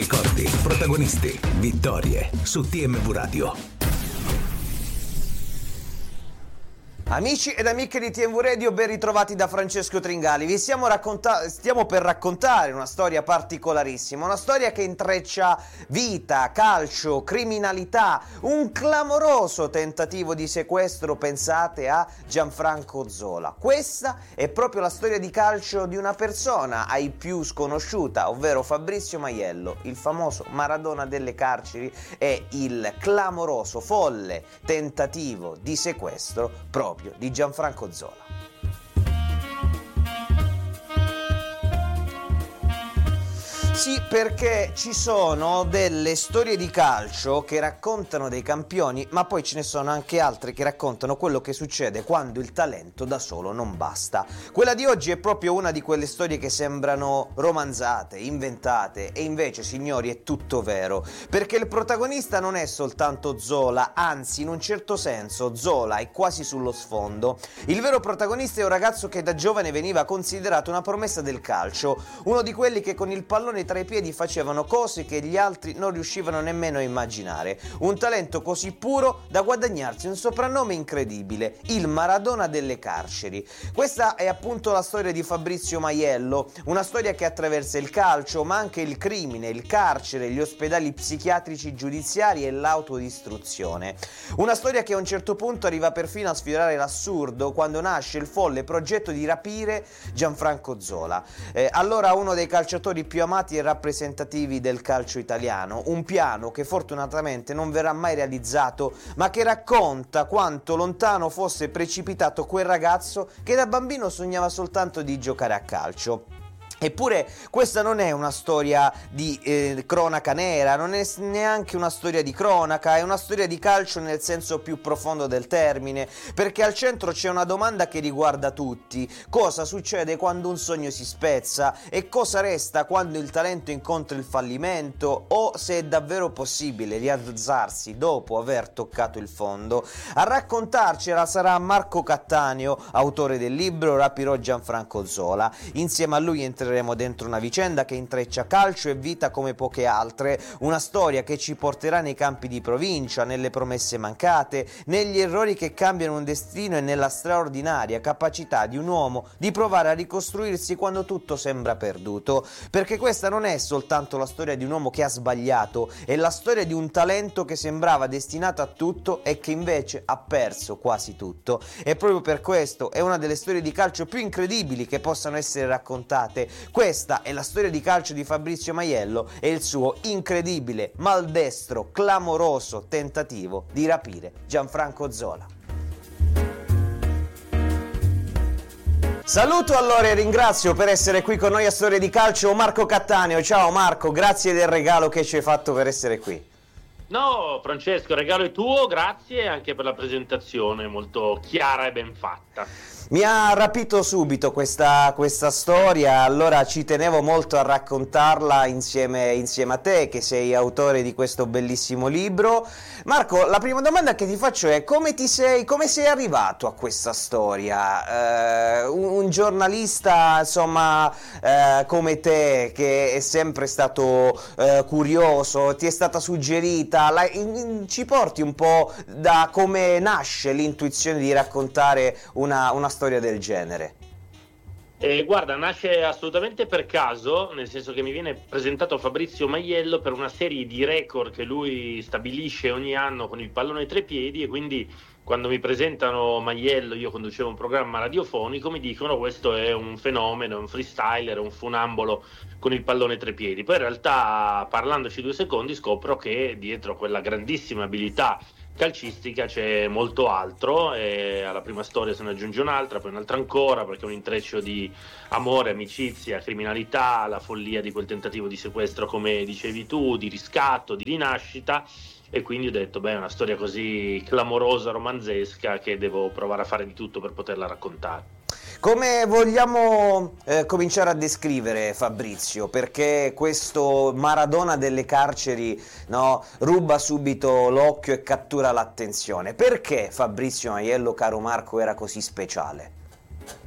ricordi, protagonisti, vittorie su TMV Radio. Amici ed amiche di TMV Radio, ben ritrovati da Francesco Tringali. Vi stiamo per raccontare una storia particolarissima, una storia che intreccia vita, calcio, criminalità, un clamoroso tentativo di sequestro, pensate a Gianfranco Zola. Questa è proprio la storia di calcio di una persona ai più sconosciuta, ovvero Fabrizio Maiello, il famoso Maradona delle carceri, e il clamoroso, folle tentativo di sequestro proprio di Gianfranco Zola. Sì, perché ci sono delle storie di calcio che raccontano dei campioni, ma poi ce ne sono anche altre che raccontano quello che succede quando il talento da solo non basta. Quella di oggi è proprio una di quelle storie che sembrano romanzate, inventate, e invece, signori, è tutto vero, perché il protagonista non è soltanto Zola, anzi, in un certo senso, Zola è quasi sullo sfondo. Il vero protagonista è un ragazzo che da giovane veniva considerato una promessa del calcio, uno di quelli che con il pallone tra i piedi facevano cose che gli altri non riuscivano nemmeno a immaginare. Un talento così puro da guadagnarsi un soprannome incredibile, il Maradona delle carceri. Questa è appunto la storia di Fabrizio Maiello, una storia che attraversa il calcio, ma anche il crimine, il carcere, gli ospedali psichiatrici giudiziari e l'autodistruzione. Una storia che a un certo punto arriva perfino a sfiorare l'assurdo quando nasce il folle progetto di rapire Gianfranco Zola. Allora uno dei calciatori più amati e rappresentativi del calcio italiano, un piano che fortunatamente non verrà mai realizzato, ma che racconta quanto lontano fosse precipitato quel ragazzo che da bambino sognava soltanto di giocare a calcio. Eppure questa non è una storia di cronaca nera, non è neanche una storia di cronaca, è una storia di calcio nel senso più profondo del termine, perché al centro c'è una domanda che riguarda tutti: cosa succede quando un sogno si spezza e cosa resta quando il talento incontra il fallimento, o se è davvero possibile rialzarsi dopo aver toccato il fondo. A raccontarcela sarà Marco Cattaneo, autore del libro Rapirò Gianfranco Zola. Insieme a lui entreremo dentro una vicenda che intreccia calcio e vita come poche altre, una storia che ci porterà nei campi di provincia, nelle promesse mancate, negli errori che cambiano un destino e nella straordinaria capacità di un uomo di provare a ricostruirsi quando tutto sembra perduto, perché questa non è soltanto la storia di un uomo che ha sbagliato, è la storia di un talento che sembrava destinato a tutto e che invece ha perso quasi tutto. E proprio per questo è una delle storie di calcio più incredibili che possano essere raccontate. Questa è la storia di calcio di Fabrizio Maiello e il suo incredibile, maldestro, clamoroso tentativo di rapire Gianfranco Zola. Saluto allora e ringrazio per essere qui con noi a Storie di Calcio Marco Cattaneo. Ciao Marco, grazie del regalo che ci hai fatto per essere qui. No, Francesco, il regalo è tuo, grazie anche per la presentazione molto chiara e ben fatta. Mi ha rapito subito questa storia, allora ci tenevo molto a raccontarla insieme a te, che sei autore di questo bellissimo libro. Marco, la prima domanda che ti faccio è: come sei arrivato a questa storia? Un giornalista, insomma, come te, che è sempre stato curioso, ti è stata suggerita, ci porti un po' da come nasce l'intuizione di raccontare una storia del genere? Guarda, nasce assolutamente per caso, nel senso che mi viene presentato Fabrizio Maiello per una serie di record che lui stabilisce ogni anno con il pallone tra i piedi, e quindi quando mi presentano Maiello, io conducevo un programma radiofonico, mi dicono: questo è un fenomeno, è un freestyler, è un funambolo con il pallone tra i piedi. Poi in realtà, parlandoci 2 secondi, scopro che dietro quella grandissima abilità calcistica c'è molto altro, e alla prima storia se ne aggiunge un'altra, poi un'altra ancora, perché è un intreccio di amore, amicizia, criminalità, la follia di quel tentativo di sequestro, come dicevi tu, di riscatto, di rinascita. E quindi ho detto: beh, è una storia così clamorosa, romanzesca, che devo provare a fare di tutto per poterla raccontare. Come vogliamo cominciare a descrivere Fabrizio? Perché questo Maradona delle carceri, no, ruba subito l'occhio e cattura l'attenzione. Perché Fabrizio Maiello, caro Marco, era così speciale?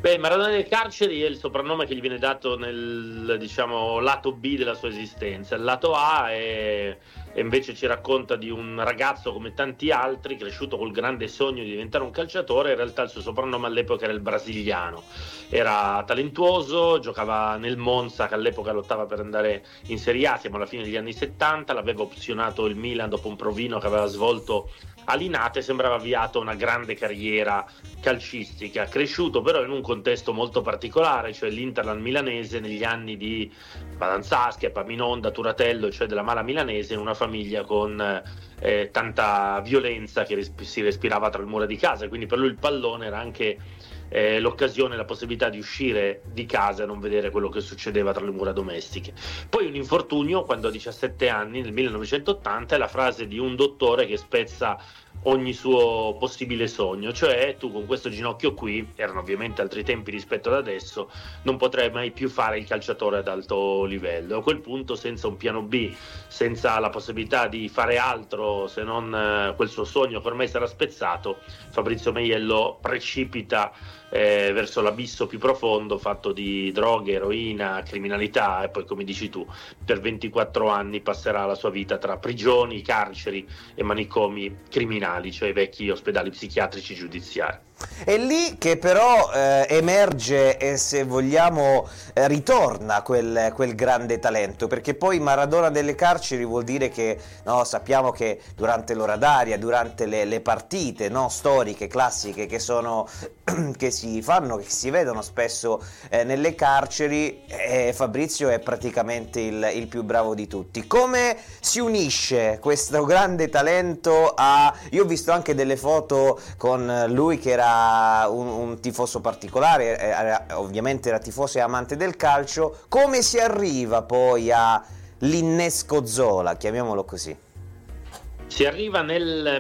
Beh, Maradona delle carceri è il soprannome che gli viene dato nel, diciamo, lato B della sua esistenza. Il lato A e invece ci racconta di un ragazzo come tanti altri, cresciuto col grande sogno di diventare un calciatore. In realtà il suo soprannome all'epoca era il brasiliano. Era talentuoso, giocava nel Monza, che all'epoca lottava per andare in Serie A, siamo alla fine degli anni 70, l'aveva opzionato il Milan dopo un provino che aveva svolto a Linate, sembrava avviato una grande carriera calcistica, cresciuto però in un contesto molto particolare, cioè l'Interland milanese negli anni di Badanzaschi, Epaminonda, Turatello, cioè della mala milanese, in una famiglia con tanta violenza che si respirava tra le mura di casa, quindi per lui il pallone era anche l'occasione, la possibilità di uscire di casa e non vedere quello che succedeva tra le mura domestiche. Poi un infortunio quando ha 17 anni, nel 1980, è la frase di un dottore che spezza ogni suo possibile sogno, cioè tu con questo ginocchio qui, erano ovviamente altri tempi rispetto ad adesso, non potrai mai più fare il calciatore ad alto livello. A quel punto, senza un piano B, senza la possibilità di fare altro se non quel suo sogno che ormai sarà spezzato, Fabrizio Maiello precipita verso l'abisso più profondo, fatto di droghe, eroina, criminalità, e poi, come dici tu, per 24 anni passerà la sua vita tra prigioni, carceri e manicomi criminali, cioè i vecchi ospedali psichiatrici giudiziari. È lì che però emerge e, se vogliamo, ritorna quel grande talento, perché poi Maradona delle carceri vuol dire che, no, sappiamo che durante l'ora d'aria, durante le partite, no, storiche, classiche, che si fanno, che si vedono spesso nelle carceri, Fabrizio è praticamente il più bravo di tutti. Come si unisce questo grande talento a... Io ho visto anche delle foto con lui che era un tifoso particolare, ovviamente era tifoso e amante del calcio. Come si arriva poi all'innesco Zola, chiamiamolo così? Si arriva nel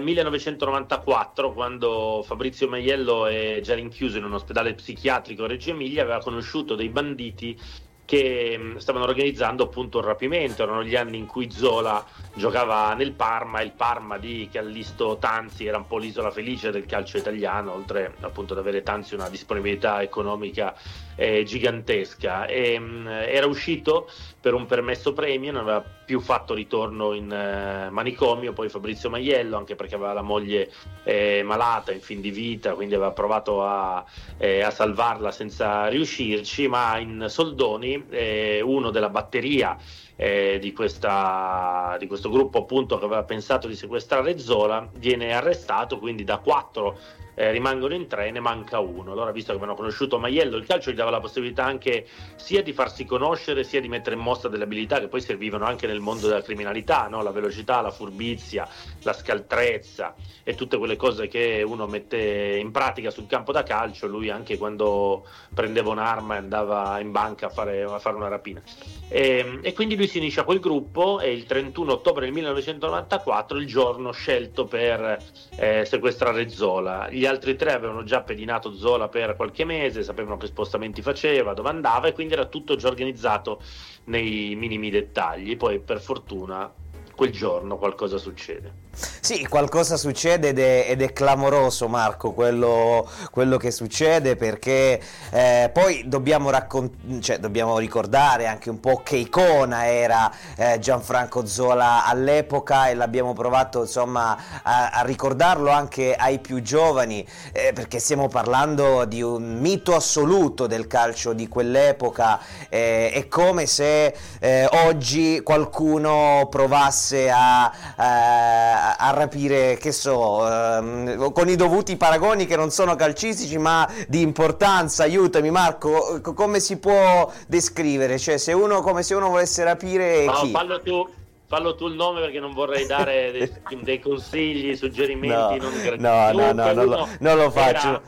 1994, quando Fabrizio Maiello è già rinchiuso in un ospedale psichiatrico a Reggio Emilia, aveva conosciuto dei banditi che stavano organizzando appunto un rapimento. Erano gli anni in cui Zola giocava nel Parma, il Parma di Callisto Tanzi era un po' l'isola felice del calcio italiano, oltre appunto ad avere Tanzi una disponibilità economica gigantesca, e era uscito per un permesso premio, non aveva più fatto ritorno in manicomio. Poi Fabrizio Maiello, anche perché aveva la moglie malata, in fin di vita, quindi aveva provato a salvarla senza riuscirci, ma in soldoni uno della batteria di questo gruppo, appunto, che aveva pensato di sequestrare Zola, viene arrestato, quindi da 4 rimangono in 3, ne manca uno. Allora, visto che avevano conosciuto Maiello, il calcio gli dava la possibilità anche sia di farsi conoscere, sia di mettere in mostra delle abilità che poi servivano anche nel mondo della criminalità, no? La velocità, la furbizia, la scaltrezza e tutte quelle cose che uno mette in pratica sul campo da calcio. Lui, anche quando prendeva un'arma e andava in banca a fare una rapina, e quindi lui si unisce a quel gruppo, e il 31 ottobre del 1994 il giorno scelto per sequestrare Zola. Gli altri 3 avevano già pedinato Zola per qualche mese, sapevano che spostamenti faceva, dove andava, e quindi era tutto già organizzato nei minimi dettagli. Poi, per fortuna, quel giorno qualcosa succede. Sì, qualcosa succede ed è clamoroso, Marco, quello che succede, perché poi dobbiamo ricordare anche un po' che icona era Gianfranco Zola all'epoca, e l'abbiamo provato, insomma, a ricordarlo anche ai più giovani, perché stiamo parlando di un mito assoluto del calcio di quell'epoca. È come se oggi qualcuno provasse a rapire, che so, con i dovuti paragoni che non sono calcistici ma di importanza. Aiutami, Marco, come si può descrivere? Cioè, come se uno volesse rapire chi? Fallo tu il nome, perché non vorrei dare dei consigli, suggerimenti non lo faccio.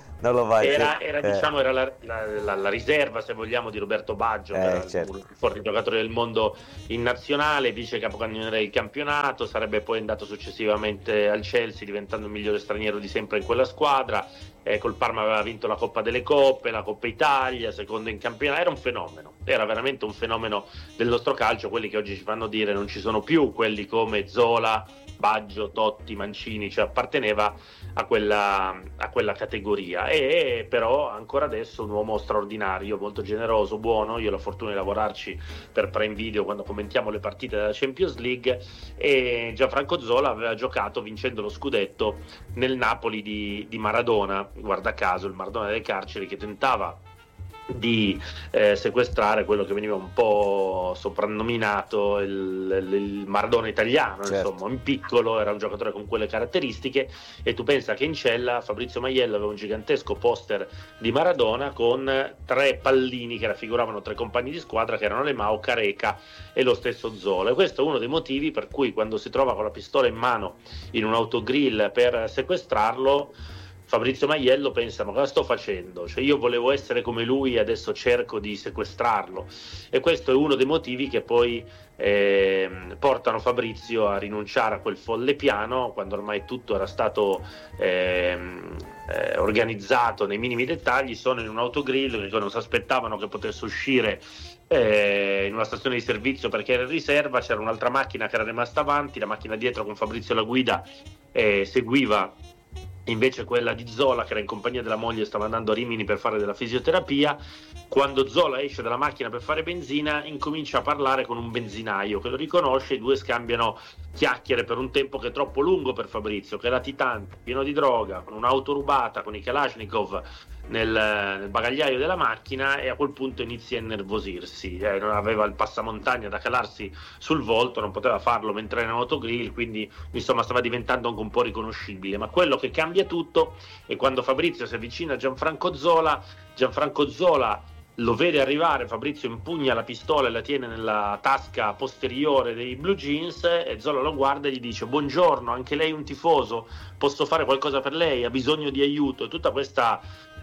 Era la riserva, se vogliamo, di Roberto Baggio, certo, il forte giocatore del mondo in nazionale, vice capocannoniere del campionato. Sarebbe poi andato successivamente al Chelsea, diventando il migliore straniero di sempre in quella squadra. Col Parma aveva vinto la Coppa delle Coppe, la Coppa Italia, secondo in campionato. Era un fenomeno, era veramente un fenomeno del nostro calcio. Quelli che oggi ci fanno dire non ci sono più, quelli come Zola, Baggio, Totti, Mancini, cioè apparteneva a quella categoria. è però ancora adesso un uomo straordinario, molto generoso, buono. Io ho la fortuna di lavorarci per Prime Video quando commentiamo le partite della Champions League, e Gianfranco Zola aveva giocato vincendo lo scudetto nel Napoli di Maradona, guarda caso il Maradona delle carceri, che tentava di sequestrare quello che veniva un po' soprannominato il Maradona italiano, certo. Insomma, in piccolo era un giocatore con quelle caratteristiche, e tu pensa che in cella Fabrizio Maiello aveva un gigantesco poster di Maradona con 3 pallini che raffiguravano 3 compagni di squadra, che erano Lemao, Careca e lo stesso Zola. E questo è uno dei motivi per cui, quando si trova con la pistola in mano in un autogrill per sequestrarlo, Fabrizio Maiello pensa: ma cosa sto facendo? Cioè, io volevo essere come lui e adesso cerco di sequestrarlo. E questo è uno dei motivi che poi portano Fabrizio a rinunciare a quel folle piano, quando ormai tutto era stato organizzato nei minimi dettagli. Sono in un autogrill che non si aspettavano che potesse uscire in una stazione di servizio perché era in riserva. C'era un'altra macchina che era rimasta avanti, la macchina dietro con Fabrizio alla guida seguiva invece quella di Zola, che era in compagnia della moglie, stava andando a Rimini per fare della fisioterapia. Quando Zola esce dalla macchina per fare benzina, incomincia a parlare con un benzinaio che lo riconosce, i due scambiano chiacchiere per un tempo che è troppo lungo per Fabrizio, che è latitante, pieno di droga, con un'auto rubata, con i Kalashnikov nel bagagliaio della macchina, e a quel punto inizia a innervosirsi. Non aveva il passamontagna da calarsi sul volto, non poteva farlo mentre era in autogrill, quindi insomma stava diventando anche un po' riconoscibile. Ma quello che cambia tutto è quando Fabrizio si avvicina a Gianfranco Zola lo vede arrivare, Fabrizio impugna la pistola e la tiene nella tasca posteriore dei blue jeans, e Zola lo guarda e gli dice: buongiorno, anche lei è un tifoso, posso fare qualcosa per lei, ha bisogno di aiuto. Tutta questa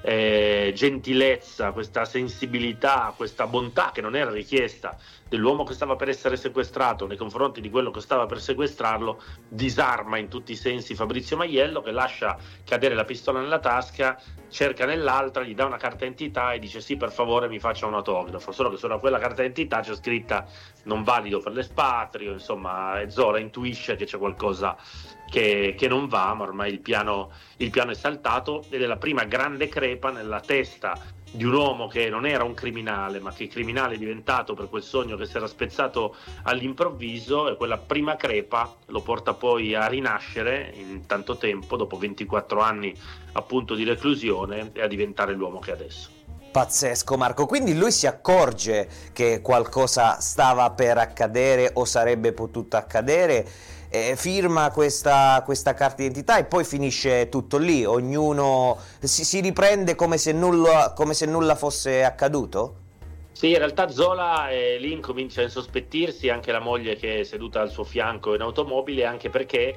gentilezza, questa sensibilità, questa bontà che non era richiesta dell'uomo che stava per essere sequestrato nei confronti di quello che stava per sequestrarlo, disarma in tutti i sensi Fabrizio Maiello, che lascia cadere la pistola nella tasca, cerca nell'altra, gli dà una carta d'identità e dice: sì, per favore mi faccia un autografo. Solo che sopra quella carta d'identità c'è scritta non valido per l'espatrio, insomma, e Zola intuisce che c'è qualcosa che non va, ma ormai il piano è saltato, ed è la prima grande crepa nella testa di un uomo che non era un criminale, ma che criminale è diventato per quel sogno che si era spezzato all'improvviso. E quella prima crepa lo porta poi a rinascere in tanto tempo, dopo 24 anni appunto di reclusione, e a diventare l'uomo che è adesso. Pazzesco, Marco. Quindi lui si accorge che qualcosa stava per accadere o sarebbe potuto accadere, firma questa carta d'identità e poi finisce tutto lì, ognuno si riprende come se nulla fosse accaduto? Sì, in realtà Zola lì incomincia a insospettirsi, anche la moglie che è seduta al suo fianco in automobile, anche perché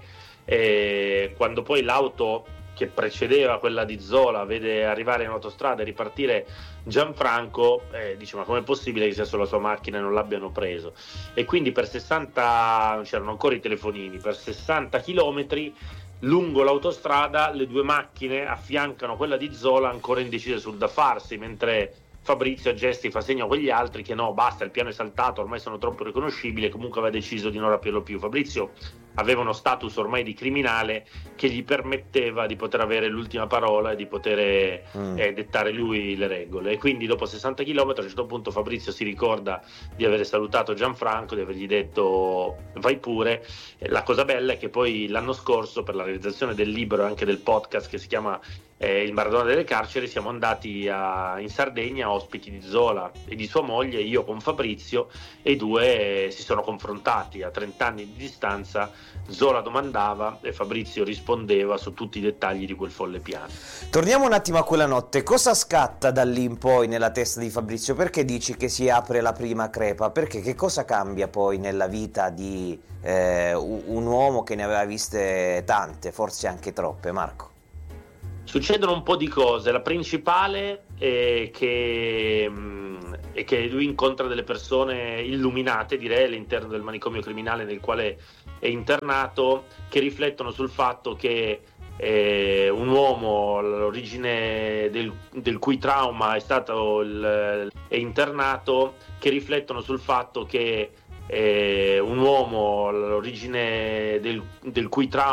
quando poi l'auto che precedeva quella di Zola vede arrivare in autostrada e ripartire Gianfranco, dice: ma com'è possibile che sia sulla sua macchina e non l'abbiano preso? E quindi per 60, non c'erano ancora i telefonini, per 60 chilometri lungo l'autostrada le due macchine affiancano quella di Zola, ancora indecise sul da farsi, mentre Fabrizio a gesti fa segno con gli altri che no, basta, il piano è saltato, ormai sono troppo riconoscibili, e comunque aveva deciso di non rapirlo più. Fabrizio aveva uno status ormai di criminale che gli permetteva di poter avere l'ultima parola e di poter dettare lui le regole. E quindi dopo 60 km a un certo punto Fabrizio si ricorda di aver salutato Gianfranco, di avergli detto vai pure. La cosa bella è che poi l'anno scorso, per la realizzazione del libro e anche del podcast che si chiama Il Maradona delle carceri, siamo andati in Sardegna, ospiti di Zola e di sua moglie, io con Fabrizio, e i due si sono confrontati a 30 anni di distanza. Zola domandava e Fabrizio rispondeva su tutti i dettagli di quel folle piano. Torniamo un attimo a quella notte. Cosa scatta da lì in poi nella testa di Fabrizio? Perché dici che si apre la prima crepa? Perché che cosa cambia poi nella vita di un uomo che ne aveva viste tante, forse anche troppe, Marco? Succedono un po' di cose. La principale è che lui incontra delle persone illuminate, direi, all'interno del manicomio criminale nel quale è internato, che riflettono sul fatto che un uomo all'origine del cui trauma è stato è internato, che riflettono sul fatto che un uomo all'origine del cui trauma